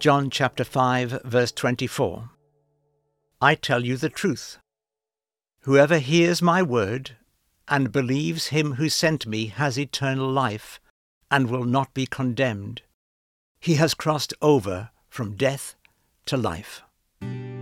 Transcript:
John chapter 5, verse 24. I tell you the truth. Whoever hears my word and believes him who sent me has eternal life and will not be condemned. He has crossed over from death to life.